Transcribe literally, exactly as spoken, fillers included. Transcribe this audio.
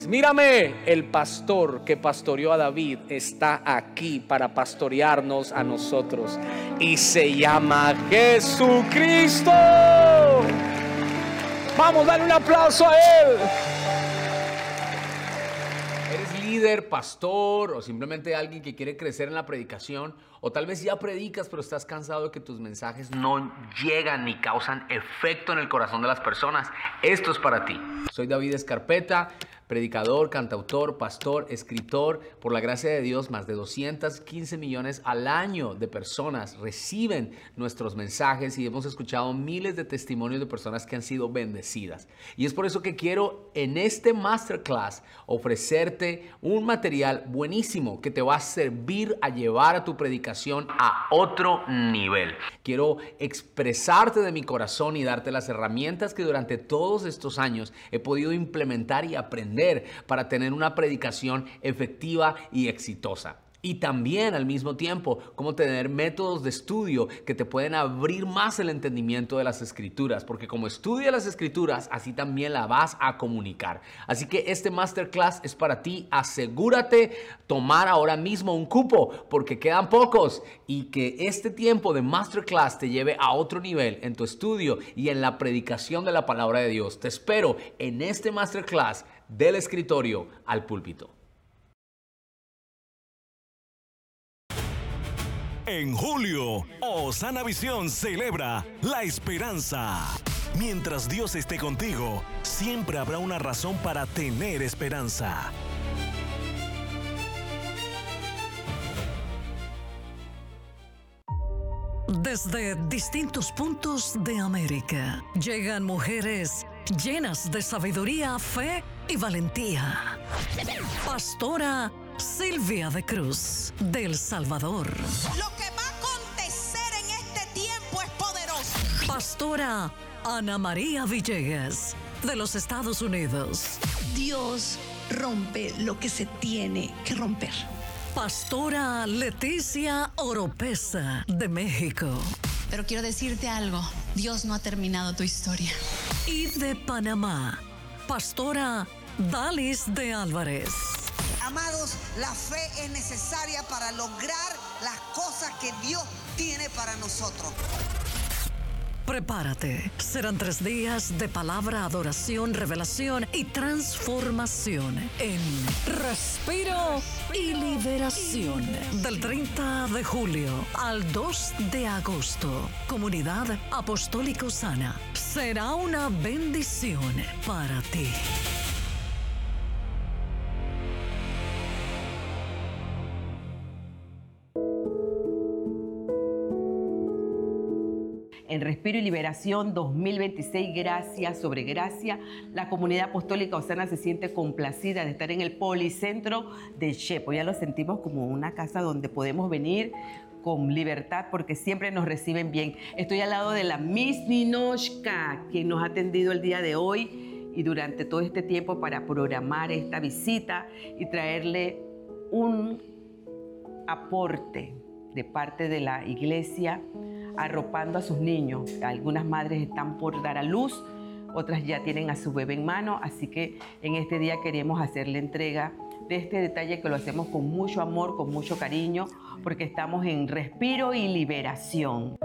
Mírame, el pastor que pastoreó a David está aquí para pastorearnos a nosotros y se llama Jesucristo. Vamos, dale un aplauso a él. ¿Eres líder, pastor o simplemente alguien que quiere crecer en la predicación? O tal vez ya predicas pero estás cansado de que tus mensajes no llegan ni causan efecto en el corazón de las personas. Esto es para ti. Soy David Escarpeta, predicador, cantautor, pastor, escritor. Por la gracia de Dios, más de doscientos quince millones al año de personas reciben nuestros mensajes y hemos escuchado miles de testimonios de personas que han sido bendecidas. Y es por eso que quiero en este masterclass ofrecerte un material buenísimo que te va a servir a llevar a tu predicación a otro nivel. Quiero expresarte de mi corazón y darte las herramientas que durante todos estos años he podido implementar y aprender para tener una predicación efectiva y exitosa. Y también al mismo tiempo, cómo tener métodos de estudio que te pueden abrir más el entendimiento de las escrituras, porque como estudias las escrituras, así también la vas a comunicar. Así que este masterclass es para ti. Asegúrate tomar ahora mismo un cupo, porque quedan pocos, y que este tiempo de masterclass te lleve a otro nivel en tu estudio y en la predicación de la palabra de Dios. Te espero en este masterclass del escritorio al púlpito. En julio, Osana Visión celebra la esperanza. Mientras Dios esté contigo, siempre habrá una razón para tener esperanza. Desde distintos puntos de América, llegan mujeres llenas de sabiduría, fe y valentía. Pastora Silvia de Cruz, del Salvador. Lo que va a acontecer en este tiempo es poderoso. Pastora Ana María Villegas, de los Estados Unidos. Dios rompe lo que se tiene que romper. Pastora Leticia Oropesa, de México. Pero quiero decirte algo, Dios no ha terminado tu historia. Y de Panamá, Pastora Dalis de Álvarez. Amados, la fe es necesaria para lograr las cosas que Dios tiene para nosotros. Prepárate, serán tres días de palabra, adoración, revelación y transformación en Respiro y Liberación. Del treinta de julio al dos de agosto, Comunidad Apostólica Osana. Será una bendición para ti. En Respiro y Liberación dos mil veintiséis, gracia sobre gracia, la comunidad apostólica Osana se siente complacida de estar en el Policentro de Chepo. Ya lo sentimos como una casa donde podemos venir con libertad porque siempre nos reciben bien. Estoy al lado de la Miss Ninochka, quien nos ha atendido el día de hoy y durante todo este tiempo para programar esta visita y traerle un aporte de parte de la iglesia, arropando a sus niños. Algunas madres están por dar a luz, otras ya tienen a su bebé en mano, así que en este día queremos hacerle entrega de este detalle que lo hacemos con mucho amor, con mucho cariño, porque estamos en Respiro y Liberación.